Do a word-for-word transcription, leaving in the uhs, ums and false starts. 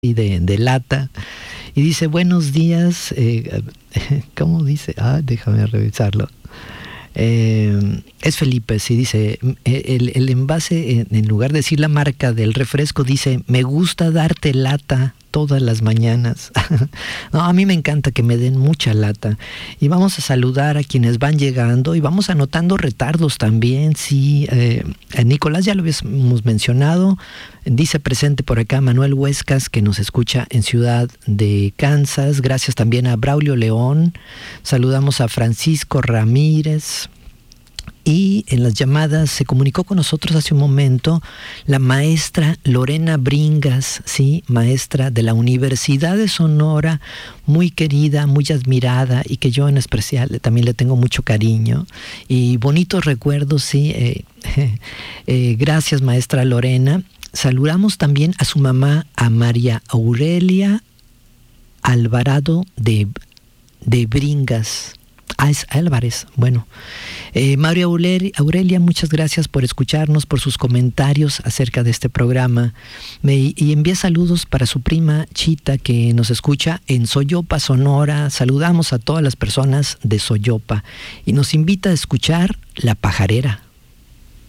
de, de lata. Y dice, buenos días, eh, ¿cómo dice? Ah, déjame revisarlo. Eh, es Felipe, sí, dice, el, el envase, en lugar de decir la marca del refresco, dice, me gusta darte lata todas las mañanas. No, a mí me encanta que me den mucha lata. Y vamos a saludar a quienes van llegando y vamos anotando retardos también. Sí, eh, Nicolás ya lo habíamos mencionado. Dice presente por acá Manuel Huescas, que nos escucha en Ciudad de Kansas. Gracias también a Braulio León. Saludamos a Francisco Ramírez. Y en las llamadas se comunicó con nosotros hace un momento la maestra Lorena Bringas, sí, maestra de la Universidad de Sonora, muy querida, muy admirada y que yo en especial también le tengo mucho cariño y bonitos recuerdos, sí. Eh, eh, gracias, maestra Lorena. Saludamos también a su mamá, a María Aurelia Alvarado de, de Bringas. Ah, es Álvarez. Bueno, eh, María Aurelia, muchas gracias por escucharnos, por sus comentarios acerca de este programa. Me, y envía saludos para su prima Chita, que nos escucha en Soyopa, Sonora. Saludamos a todas las personas de Soyopa y nos invita a escuchar La Pajarera.